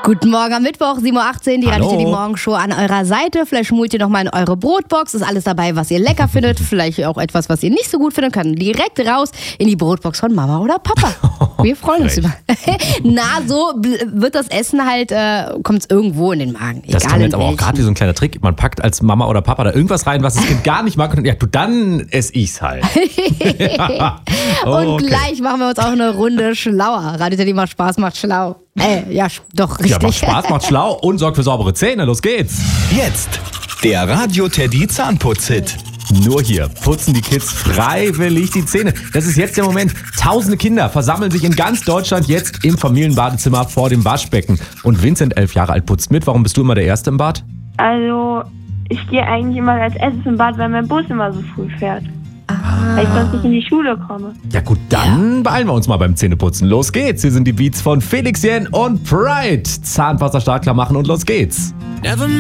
Guten Morgen am Mittwoch, 7.18 Uhr, die Hallo. Radio die Morgenshow an eurer Seite. Vielleicht schmult ihr nochmal in eure Brotbox. Ist alles dabei, was ihr lecker findet. Vielleicht auch etwas, was ihr nicht so gut findet. Kann direkt raus in die Brotbox von Mama oder Papa. Wir freuen uns über. Na, so wird das Essen halt, kommt es irgendwo in den Magen. Das Egal kam jetzt in aber auch welchen. gerade wie so ein kleiner Trick. Man packt als Mama oder Papa da irgendwas rein, was das Kind gar nicht mag. Und ja, du, dann esse ich's halt. Und gleich machen wir uns auch eine Runde schlauer. Radio die macht Spaß, macht schlau. Ja, doch, richtig. Ja, macht Spaß, macht schlau und sorgt für saubere Zähne. Los geht's. Jetzt der Radio Teddy Zahnputz-Hit. Nur hier putzen die Kids freiwillig die Zähne. Das ist jetzt der Moment. Tausende Kinder versammeln sich in ganz Deutschland jetzt im Familienbadezimmer vor dem Waschbecken. Und Vincent, 11 Jahre alt, putzt mit. Warum bist du immer der Erste im Bad? Also, ich gehe eigentlich immer als erstes im Bad, weil mein Bus immer so früh fährt. Weil ich sonst nicht in die Schule komme. Ja gut, dann beeilen wir uns mal beim Zähneputzen. Los geht's. Hier sind die Beats von Felix Jähn und Pride. Zahnpasta stark klar machen und los geht's.